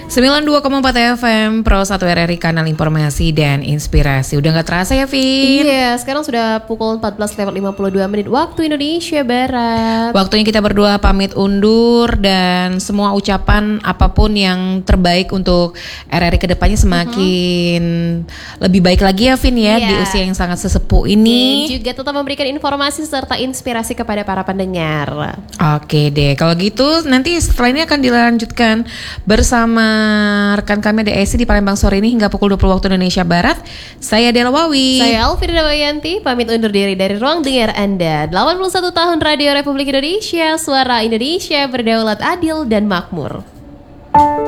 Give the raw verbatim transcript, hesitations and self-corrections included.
sembilan puluh dua koma empat F M Pro satu R R I, kanal informasi dan inspirasi. Udah gak terasa ya, Vin? Iya, sekarang sudah pukul empat belas lewat lima puluh dua menit waktu Indonesia Barat. Waktunya kita berdua pamit undur, dan semua ucapan apapun yang terbaik untuk R R I kedepannya semakin uh-huh. lebih baik lagi ya, Vin ya, yeah. di usia yang sangat sesepuh ini. Dan juga tetap memberikan informasi serta inspirasi kepada para pendengar. Oke deh, kalau gitu nanti setelah ini akan dilanjutkan bersama rekan kami D S I di Palembang sore ini hingga pukul dua puluh waktu Indonesia Barat. Saya Dela Wawi. Saya Alfira Dawayanti, pamit undur diri dari ruang dengar Anda. delapan puluh satu tahun Radio Republik Indonesia, suara Indonesia berdaulat, adil dan makmur.